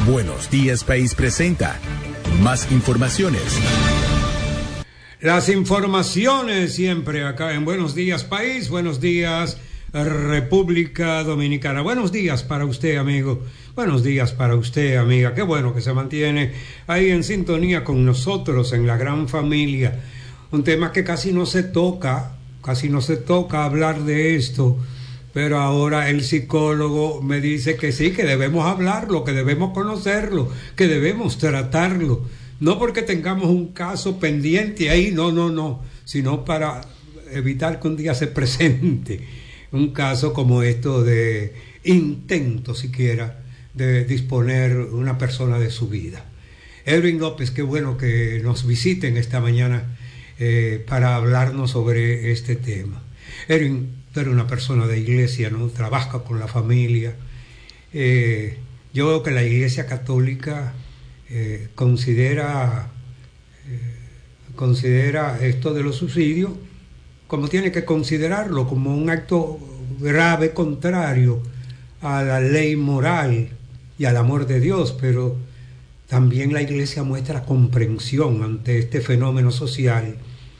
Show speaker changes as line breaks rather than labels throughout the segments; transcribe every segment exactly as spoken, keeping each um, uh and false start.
Buenos Días País presenta más informaciones.
Las informaciones siempre acá en Buenos Días País, Buenos Días República Dominicana. Buenos días para usted, amigo. Buenos días para usted, amiga. Qué bueno que se mantiene ahí en sintonía con nosotros en la gran familia. Un tema que casi no se toca, casi no se toca hablar de esto, pero ahora el psicólogo me dice que sí, que debemos hablarlo, que debemos conocerlo, que debemos tratarlo. No porque tengamos un caso pendiente ahí, no, no, no, sino para evitar que un día se presente un caso como esto de intento siquiera de disponer una persona de su vida. Edwin López, qué bueno que nos visiten esta mañana eh, para hablarnos sobre este tema. Edwin, tú eres una persona de iglesia, ¿no? Trabaja con la familia. Eh, yo veo que la Iglesia Católica eh, considera, eh, considera esto de los suicidios como tiene que considerarlo, como un acto grave contrario a la ley moral y al amor de Dios, pero también la Iglesia muestra comprensión ante este fenómeno social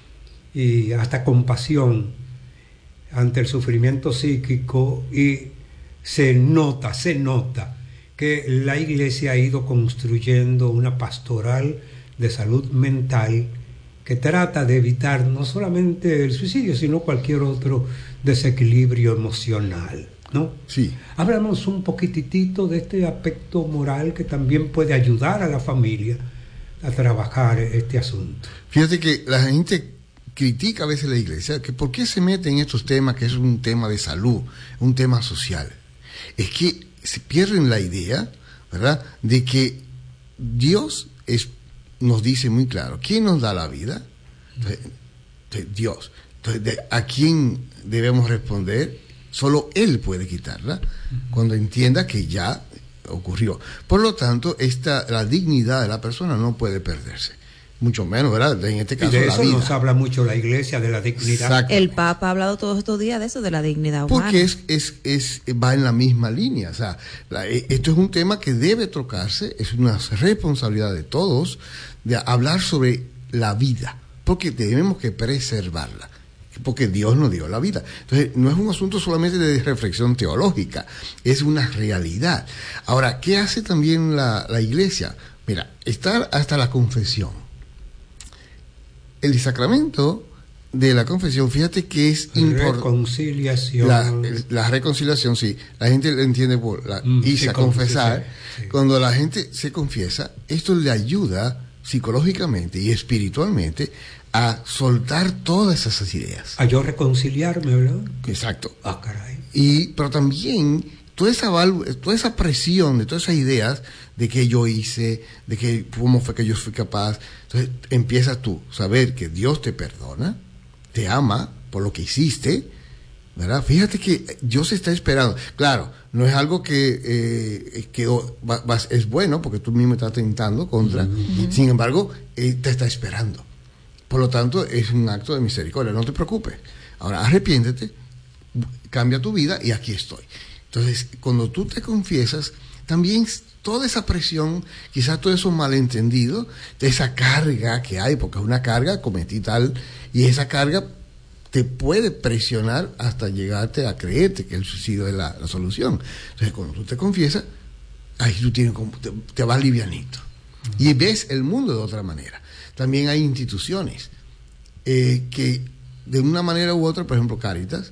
y hasta compasión ante el sufrimiento psíquico, y se nota, se nota que la Iglesia ha ido construyendo una pastoral de salud mental que trata de evitar no solamente el suicidio, sino cualquier otro desequilibrio emocional, ¿no?
Sí.
Háblanos un poquitito de este aspecto moral que también puede ayudar a la familia a trabajar este asunto.
Fíjate que la gente critica a veces la Iglesia, que por qué se mete en estos temas, que es un tema de salud, un tema social. Es que se pierden la idea, ¿verdad?, de que Dios es, nos dice muy claro, ¿quién nos da la vida? Entonces, entonces, Dios. Entonces, de, ¿a quién debemos responder? Solo Él puede quitarla cuando entienda que ya ocurrió. Por lo tanto, esta, la dignidad de la persona no puede perderse. Mucho menos, ¿verdad? En este caso,
y de
la
eso
vida.
Nos habla mucho la Iglesia, de la dignidad.
El Papa ha hablado todos estos días de eso, de la dignidad humana.
Porque es, es, es, va en la misma línea. O sea, la, esto es un tema que debe tocarse, es una responsabilidad de todos de hablar sobre la vida, porque tenemos que preservarla, porque Dios nos dio la vida. Entonces, no es un asunto solamente de reflexión teológica, es una realidad. Ahora, ¿qué hace también la, la Iglesia? Mira, está hasta la confesión. El sacramento de la confesión, fíjate que es importante.
Reconciliación.
La, la reconciliación, sí. La gente lo entiende por la
mm,
irse
sí,
a confesar.
Sí, sí.
Cuando la gente se confiesa, esto le ayuda psicológicamente y espiritualmente a soltar todas esas ideas.
A yo reconciliarme, ¿verdad?
Exacto.
Ah, caray.
Y, pero también toda esa válvula, toda esa presión de todas esas ideas de que yo hice, de que cómo fue que yo fui capaz. Entonces empiezas tú a saber que Dios te perdona, te ama por lo que hiciste, ¿verdad? Fíjate que Dios está esperando. Claro, no es algo que, eh, que va, va, es bueno porque tú mismo estás tentando contra. Uh-huh. Sin embargo, Él te está esperando. Por lo tanto, es un acto de misericordia. No te preocupes. Ahora, arrepiéntete, cambia tu vida y aquí estoy. Entonces, cuando tú te confiesas, también toda esa presión, quizás todo eso malentendido, de esa carga que hay, porque es una carga, cometí tal, y esa carga te puede presionar hasta llegarte a creerte que el suicidio es la, la solución. Entonces, cuando tú te confiesas, ahí tú tienes como, te, te vas livianito. Y ves el mundo de otra manera. También hay instituciones eh, que, de una manera u otra, por ejemplo, Cáritas,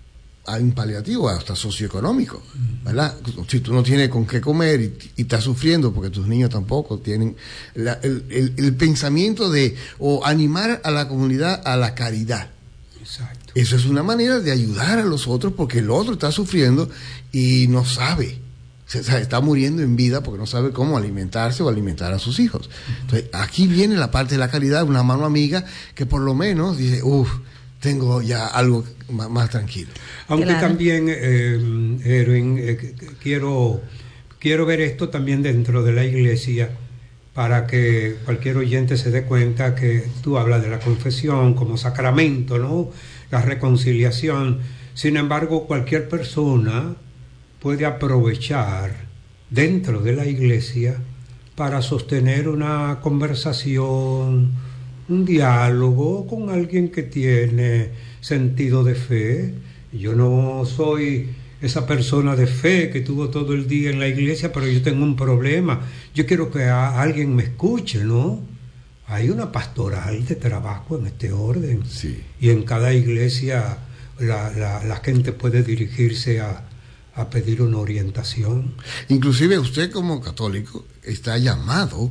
hay un paliativo hasta socioeconómico, ¿verdad? Si tú no tienes con qué comer y, y estás sufriendo porque tus niños tampoco tienen la, el, el, el pensamiento de o animar a la comunidad a la caridad.
Exacto.
Eso es una manera de ayudar a los otros porque el otro está sufriendo y no sabe, se, se está muriendo en vida porque no sabe cómo alimentarse o alimentar a sus hijos. Entonces aquí viene la parte de la caridad, una mano amiga que por lo menos dice, uff, tengo ya algo más, más tranquilo.
Aunque
claro.
también, eh, Erwin, eh, quiero, quiero ver esto también dentro de la Iglesia para que cualquier oyente se dé cuenta que tú hablas de la confesión como sacramento, ¿no? La reconciliación. Sin embargo, cualquier persona puede aprovechar dentro de la iglesia para sostener una conversación, un diálogo con alguien que tiene sentido de fe. Yo no soy esa persona de fe que tuvo todo el día en la iglesia, pero yo tengo un problema. Yo quiero que a alguien me escuche, ¿no? Hay una pastoral de trabajo en este orden.
Sí.
Y en cada iglesia la, la, la gente puede dirigirse a, a pedir una orientación.
Inclusive usted como católico está llamado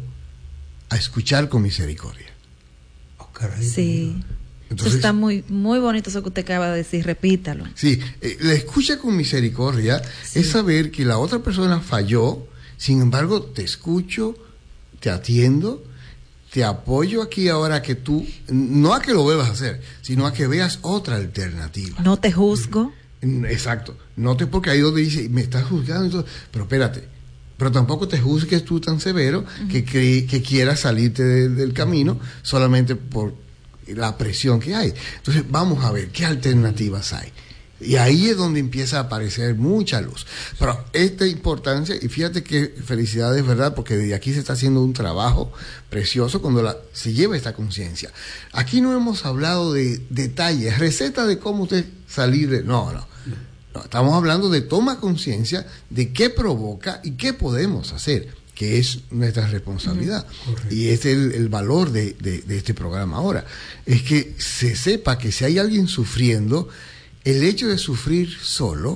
a escuchar con misericordia.
Oh, caray,
sí. Entonces, eso está muy muy bonito eso que usted acaba de decir, repítalo.
Sí, eh, la escucha con misericordia sí. Es saber que la otra persona falló, sin embargo te escucho, te atiendo, te apoyo aquí ahora que tú, no a que lo vuelvas a hacer, sino a que veas otra alternativa.
No te juzgo.
Exacto, no te, porque ahí donde dice, me estás juzgando, entonces, pero espérate, pero tampoco te juzgues tú tan severo uh-huh. que, que, que quieras salirte de, del camino solamente por la presión que hay. Entonces vamos a ver qué alternativas hay. Y ahí es donde empieza a aparecer mucha luz. Pero esta importancia, y fíjate que felicidades, ¿verdad? Porque desde aquí se está haciendo un trabajo precioso cuando la, se lleva esta conciencia. Aquí no hemos hablado de detalles, recetas de cómo usted salir de... No, no. no estamos hablando de toma conciencia de qué provoca y qué podemos hacer, que es nuestra responsabilidad. Uh-huh. Y este es el, el valor de, de, de este programa ahora. Es que se sepa que si hay alguien sufriendo, el hecho de sufrir solo,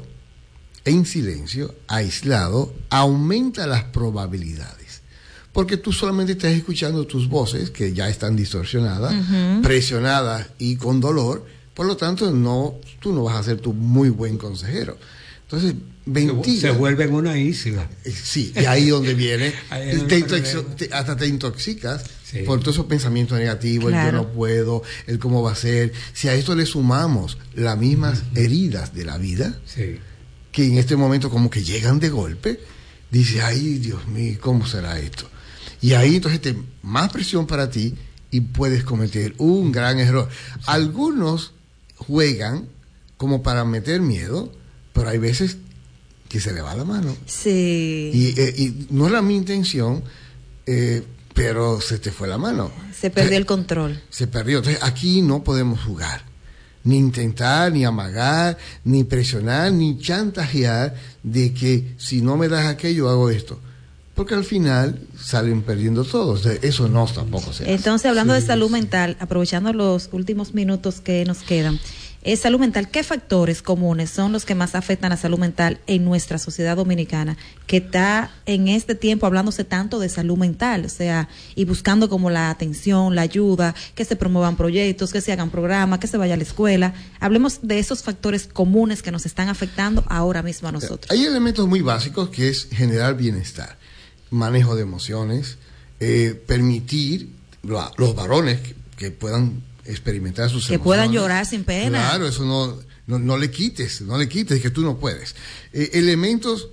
en silencio, aislado, aumenta las probabilidades. Porque tú solamente estás escuchando tus voces, que ya están distorsionadas, uh-huh. presionadas y con dolor, por lo tanto, no, tú no vas a ser tu muy buen consejero. Entonces, ventila.
Se vuelve en una isla.
Sí, y ahí donde viene, te intox- te, hasta te intoxicas sí. por todos esos pensamientos negativos, claro. el yo no puedo, el cómo va a ser. Si a esto le sumamos las mismas uh-huh. heridas de la vida,
sí.
que en este momento como que llegan de golpe, dice, ay, Dios mío, ¿cómo será esto? Y ahí entonces te, más presión para ti y puedes cometer un gran error. Sí. Algunos juegan como para meter miedo, pero hay veces que se le va la mano.
Sí.
Y, eh, y no era mi intención, eh, pero se te fue la mano.
Se perdió Entonces, el control.
Se perdió. Entonces aquí no podemos jugar. Ni intentar, ni amagar, ni presionar, ni chantajear de que si no me das aquello, hago esto. Porque al final salen perdiendo todos. Eso no tampoco se hace.
Entonces, hablando
sí,
de salud
sí.
mental, aprovechando los últimos minutos que nos quedan, eh, salud mental, ¿qué factores comunes son los que más afectan a salud mental en nuestra sociedad dominicana, que está en este tiempo hablándose tanto de salud mental, o sea, y buscando como la atención, la ayuda, que se promuevan proyectos, que se hagan programas, que se vaya a la escuela? Hablemos de esos factores comunes que nos están afectando ahora mismo a nosotros.
Hay elementos muy básicos que es generar bienestar, manejo de emociones, eh, permitir la, los varones que, que puedan experimentar sus
que
emociones. Que
puedan llorar sin pena.
Claro, eso no, no, no le quites, no le quites que tú no puedes. Eh, elementos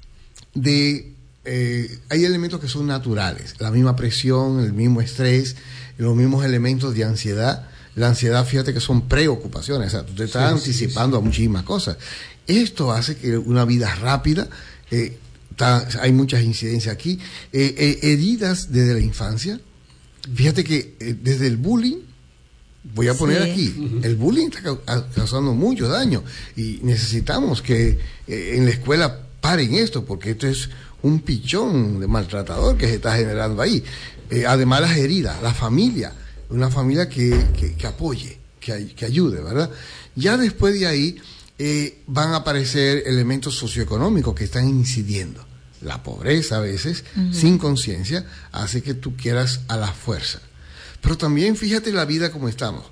de, eh, hay elementos que son naturales, la misma presión, el mismo estrés, los mismos elementos de ansiedad. La ansiedad, fíjate que son preocupaciones, o sea, tú te estás sí, anticipando sí, sí. a muchísimas cosas. Esto hace que una vida rápida, eh, Está, hay muchas incidencias aquí, eh, eh, heridas desde la infancia. Fíjate que eh, desde el bullying, voy a poner sí. aquí, uh-huh. el bullying está causando mucho daño y necesitamos que eh, en la escuela paren esto, porque esto es un pichón de maltratador que se está generando ahí. Eh, además las heridas, la familia, una familia que, que, que apoye, que, que ayude, ¿verdad? Ya después de ahí Eh, van a aparecer elementos socioeconómicos que están incidiendo. La pobreza a veces, uh-huh. sin conciencia, hace que tú quieras a la fuerza. Pero también fíjate la vida como estamos.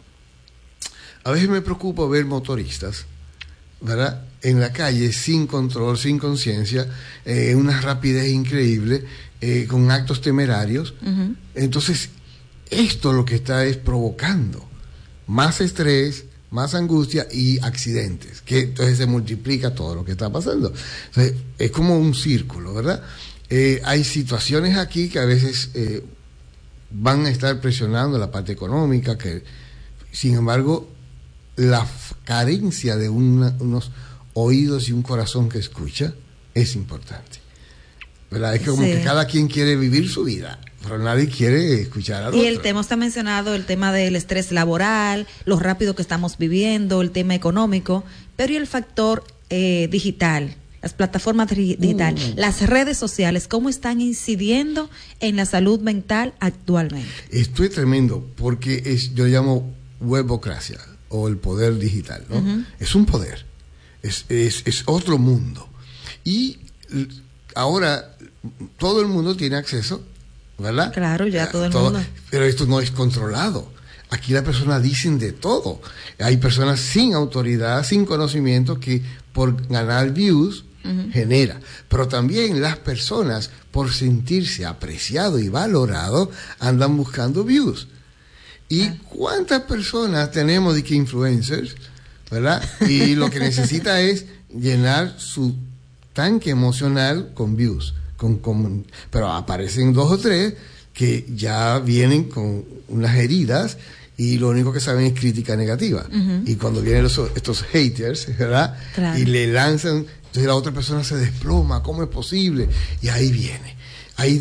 A veces me preocupa ver motoristas, ¿verdad?, en la calle sin control, sin conciencia, eh, una rapidez increíble, eh, con actos temerarios. Uh-huh. Entonces, esto lo que está es provocando más estrés, más angustia y accidentes, que entonces se multiplica todo lo que está pasando. Entonces, es como un círculo, ¿verdad? Eh, hay situaciones aquí que a veces eh, van a estar presionando la parte económica, que sin embargo la carencia de una, unos oídos y un corazón que escucha es importante. ¿verdad? Es que como
Sí.
que cada quien quiere vivir su vida, pero nadie quiere escuchar al
Y
otro.
el tema está mencionado, el tema del estrés laboral, lo rápido que estamos viviendo, el tema económico, pero y el factor eh, digital, las plataformas di- digitales,
Uh.
las redes sociales, ¿cómo están incidiendo en la salud mental actualmente?
Esto es tremendo, porque es, yo llamo webocracia, o el poder digital, ¿no?
Ujú.
Es un poder, es, es, es otro mundo. Y l- ahora todo el mundo tiene acceso, ¿verdad?
Claro, ya todo el mundo.
Pero esto no es controlado. Aquí las personas dicen de todo. Hay personas sin autoridad, sin conocimiento, que por ganar views
Ujú.
genera. Pero también las personas, por sentirse apreciado y valorado, andan buscando views. ¿Y
Ah.
cuántas personas tenemos de que influencers, ¿verdad? Y lo que necesita es llenar su tanque emocional con views. Con, con, pero aparecen dos o tres que ya vienen con unas heridas y lo único que saben es crítica negativa.
Ujú.
Y cuando vienen los, estos haters, ¿verdad?
Claro.
Y le lanzan, entonces la otra persona se desploma, ¿cómo es posible? Y ahí viene. Hay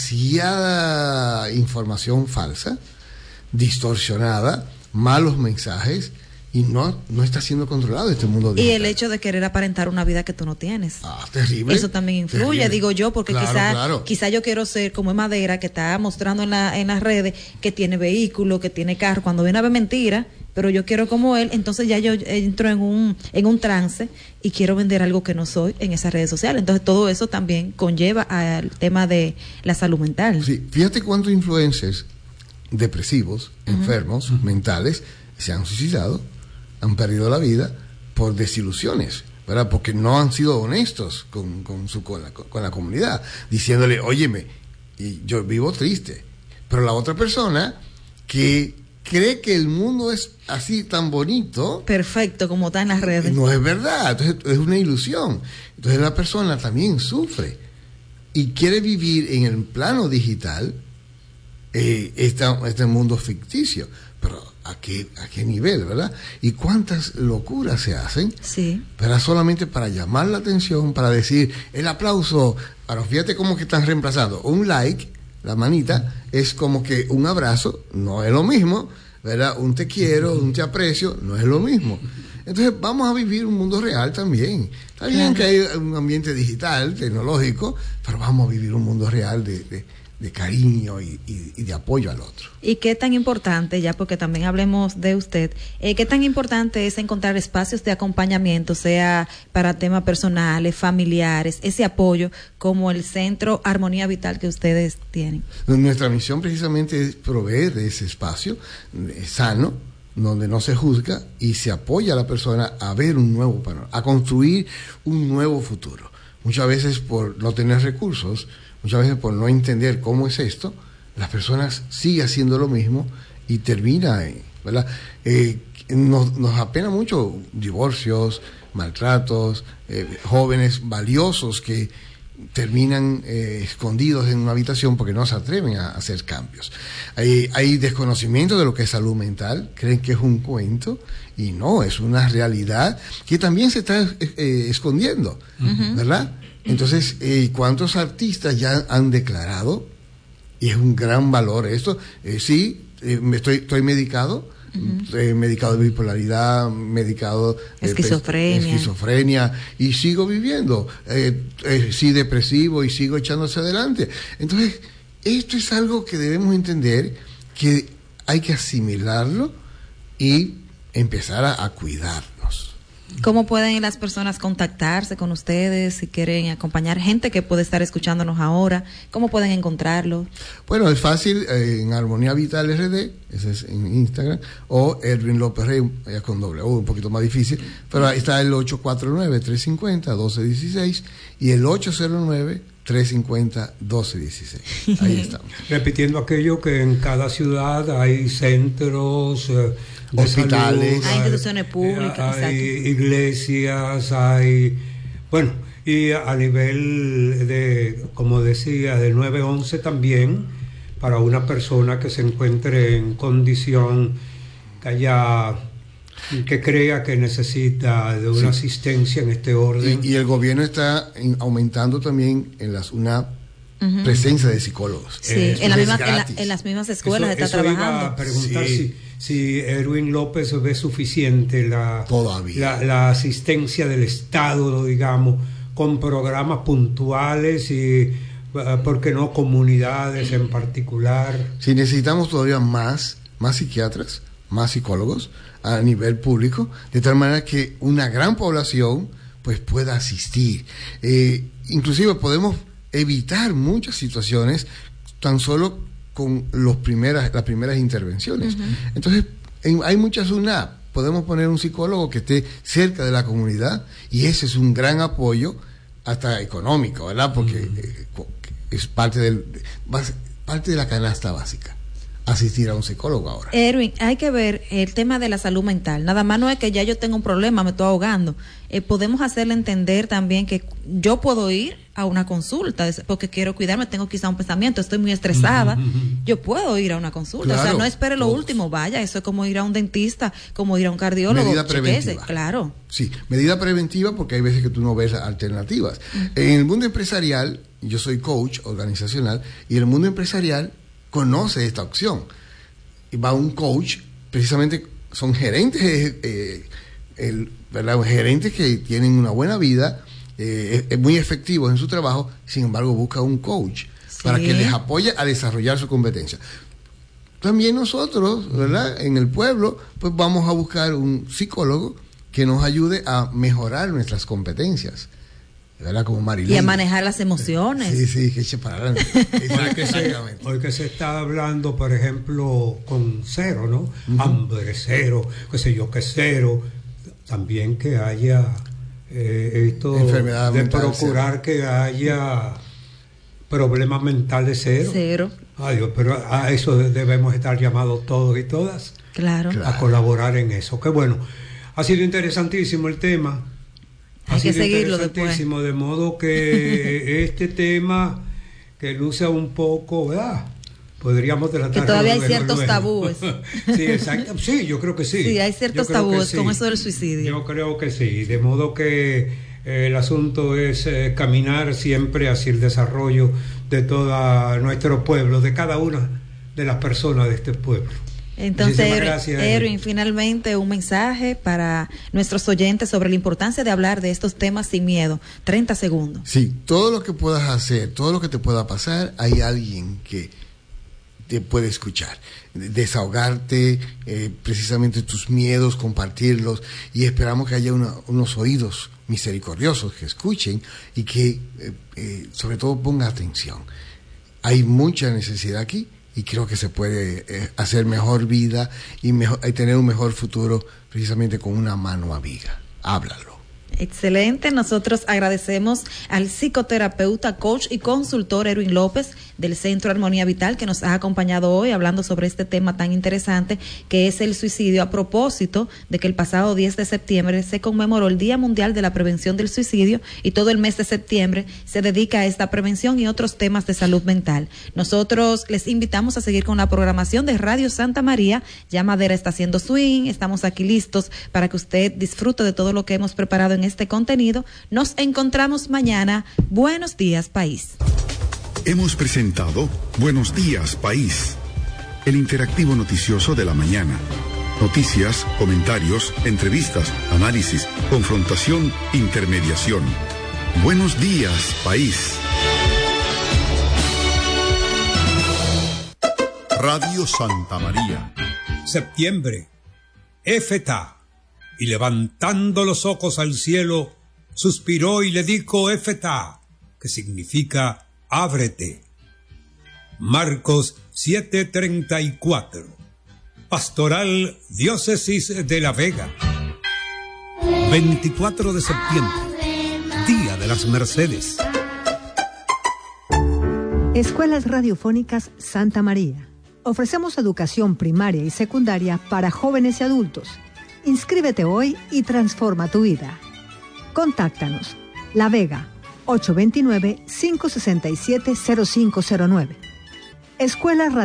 demasiada información falsa, distorsionada, malos mensajes, y no, no está siendo controlado este mundo
Y
digital.
el hecho de querer aparentar una vida que tú no tienes.
Ah, terrible.
Eso también influye,
Terrible.
digo yo, porque
Claro,
quizá,
claro.
quizá yo quiero ser como Madera, que está mostrando en, la, en las redes que tiene vehículo, que tiene carro, cuando viene a ver mentira, pero yo quiero como él, entonces ya yo entro en un, en un trance y quiero vender algo que no soy en esas redes sociales. Entonces todo eso también conlleva al tema de la salud mental.
Sí, fíjate cuántos influencers depresivos, enfermos, mentales, se han suicidado, han perdido la vida por desilusiones, ¿verdad? Porque no han sido honestos con, con, su, con, la, con la comunidad, diciéndole, óyeme, y yo vivo triste, pero la otra persona que cree que el mundo es así tan bonito,
Perfecto, como está en las redes.
no es verdad, entonces es una ilusión. Entonces la persona también sufre y quiere vivir en el plano digital eh, esta, este mundo ficticio, pero ¿a qué, a qué nivel, verdad? Y cuántas locuras se hacen,
Sí.
pero solamente para llamar la atención, para decir el aplauso. Ahora fíjate cómo que están reemplazando un like, la manita, es como que un abrazo, no es lo mismo, ¿verdad? Un te quiero, un te aprecio, no es lo mismo. Entonces vamos a vivir un mundo real también. Está bien
Claro.
que hay un ambiente digital, tecnológico, pero vamos a vivir un mundo real de, de, de cariño y, y, y de apoyo al otro.
¿Y qué tan importante, ya porque también hablemos de usted, eh, qué tan importante es encontrar espacios de acompañamiento, sea para temas personales, familiares, ese apoyo, como el Centro Armonía Vital que ustedes tienen?
Nuestra misión precisamente es proveer de ese espacio eh, sano, donde no se juzga y se apoya a la persona a ver un nuevo panorama, a construir un nuevo futuro. Muchas veces por no tener recursos, muchas veces por no entender cómo es esto, las personas siguen haciendo lo mismo y termina, eh, ¿verdad? Eh, nos, nos apena mucho divorcios, maltratos, eh, jóvenes valiosos que terminan eh, escondidos en una habitación porque no se atreven a hacer cambios. Hay, hay desconocimiento de lo que es salud mental, creen que es un cuento y no, es una realidad que también se está eh, escondiendo, uh-huh. ¿verdad? Entonces, eh, ¿cuántos artistas ya han declarado? Y es un gran valor esto. Eh, sí, eh, estoy, estoy medicado, uh-huh. eh, medicado de bipolaridad, medicado de
esquizofrenia.
esquizofrenia, y sigo viviendo. Eh, eh, sí, depresivo y sigo echándose adelante. Entonces, esto es algo que debemos entender, que hay que asimilarlo y empezar a, a cuidarnos.
¿Cómo pueden las personas contactarse con ustedes si quieren acompañar gente que puede estar escuchándonos ahora? ¿Cómo pueden encontrarlo?
Bueno, es fácil, eh, en Armonía Vital R D, ese es en Instagram, o Edwin López Rey, ya con doble O, un poquito más difícil, pero ahí está el ocho cuatro nueve, tres cinco cero, uno dos uno seis y el ocho cero nueve, tres cinco cero, doce dieciséis. Ahí estamos.
Repitiendo aquello que en cada ciudad hay centros, eh, de
hospitales,
salud,
hay instituciones públicas,
hay
exacto.
iglesias, hay, bueno, y a nivel de, como decía, de nueve once también, para una persona que se encuentre en condición que haya, que crea que necesita de una sí. asistencia en este orden.
Y, y el gobierno está en, aumentando también en las U N A P uh-huh. presencia de psicólogos.
Sí, eh, en, la misma, en, la, en las mismas escuelas
eso,
está
eso
trabajando.
Iba a preguntar
sí.
si, si Erwin López ve suficiente la, la, la asistencia del Estado, digamos, con programas puntuales y, ¿por qué no, comunidades en particular?
Sí, necesitamos todavía más, más psiquiatras, más psicólogos a nivel público, de tal manera que una gran población pues pueda asistir. Eh, inclusive podemos evitar muchas situaciones tan solo con los primeras, las primeras intervenciones. Uh-huh. Entonces, en, hay muchas U N A P. Podemos poner un psicólogo que esté cerca de la comunidad y ese es un gran apoyo, hasta económico, ¿verdad? Porque uh-huh. eh, es parte del parte de la canasta básica. Asistir a un psicólogo ahora.
Erwin, hay que ver el tema de la salud mental. Nada más no es que ya yo tengo un problema, me estoy ahogando. Eh, podemos hacerle entender también que yo puedo ir a una consulta porque quiero cuidarme, tengo quizá un pensamiento, estoy muy estresada. Uh-huh. Yo puedo ir a una consulta. Claro, o sea, no espere lo todos. último, vaya, eso es como ir a un dentista, como ir a un cardiólogo.
Medida preventiva.
Chequese, claro.
Sí, medida preventiva porque hay veces que tú no ves alternativas. Uh-huh. En el mundo empresarial, yo soy coach organizacional, y el mundo empresarial conoce esta opción. Y va un coach, precisamente son gerentes, eh, el, ¿verdad? gerentes que tienen una buena vida, eh, es muy efectivos en su trabajo, sin embargo busca un coach sí. para que les apoye a desarrollar su competencia. También nosotros, ¿verdad? En el pueblo, pues vamos a buscar un psicólogo que nos ayude a mejorar nuestras competencias. ¿Verdad? Como Marilyn.
Y a manejar las emociones.
Sí, sí, que eche para adelante.
Hoy que, se, hoy que se está hablando, por ejemplo, con cero, ¿no? Uh-huh. Hambre cero, qué sé yo, que cero. También que haya eh, esto
enfermedad
de
mental
procurar cero. Que haya problemas mentales cero.
Cero.
Adiós, pero a eso debemos estar llamados todos y todas.
Claro.
A colaborar en eso. Qué bueno. Ha sido interesantísimo el tema.
Hay que seguirlo después.
De modo que este tema que luce un poco, ¿verdad? Podríamos tratar.
Que todavía hay ciertos luego. tabúes.
Sí, exacto. Sí, yo creo que sí.
Sí, hay ciertos tabúes sí. con eso del suicidio.
Yo creo que sí. De modo que eh, el asunto es eh, caminar siempre hacia el desarrollo de todo nuestro pueblo, de cada una de las personas de este pueblo.
Entonces, gracias, Erwin, finalmente un mensaje para nuestros oyentes sobre la importancia de hablar de estos temas sin miedo. treinta segundos.
Sí, todo lo que puedas hacer, todo lo que te pueda pasar, hay alguien que te puede escuchar, desahogarte, eh, precisamente tus miedos, compartirlos, y esperamos que haya una, unos oídos misericordiosos que escuchen y que eh, eh, sobre todo pongan atención. Hay mucha necesidad aquí. Y creo que se puede eh, hacer mejor vida y, mejor, y tener un mejor futuro precisamente con una mano amiga. Háblalo.
Excelente. Nosotros agradecemos al psicoterapeuta, coach y consultor Erwin López del Centro Armonía Vital que nos ha acompañado hoy hablando sobre este tema tan interesante que es el suicidio, a propósito de que el pasado diez de septiembre se conmemoró el Día Mundial de la Prevención del Suicidio y todo el mes de septiembre se dedica a esta prevención y otros temas de salud mental. Nosotros les invitamos a seguir con la programación de Radio Santa María. Ya Madera está haciendo swing, estamos aquí listos para que usted disfrute de todo lo que hemos preparado en este contenido. Nos encontramos mañana. Buenos días, país.
Hemos presentado Buenos Días, País, el interactivo noticioso de la mañana. Noticias, comentarios, entrevistas, análisis, confrontación, intermediación. Buenos días, País.
Radio Santa María.
Septiembre. Éfeta. Y levantando los ojos al cielo, suspiró y le dijo Éfeta, que significa ábrete. Marcos siete treinta y cuatro. Pastoral Diócesis de La Vega. veinticuatro de septiembre, Día de las Mercedes.
Escuelas Radiofónicas Santa María. Ofrecemos educación primaria y secundaria para jóvenes y adultos. Inscríbete hoy y transforma tu vida. Contáctanos. La Vega, ocho dos nueve, cinco seis siete, cero cinco cero nueve. Escuela